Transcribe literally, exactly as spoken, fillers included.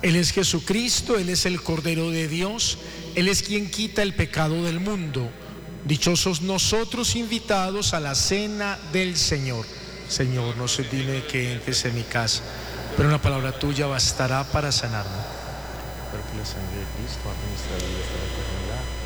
Él es Jesucristo, Él es el Cordero de Dios, Él es quien quita el pecado del mundo. Dichosos nosotros invitados a la cena del Señor. Señor, no soy digno de que entres en mi casa, pero una palabra tuya bastará para sanarme. Porque la sangre de Cristo ha ministrado nuestra eternidad.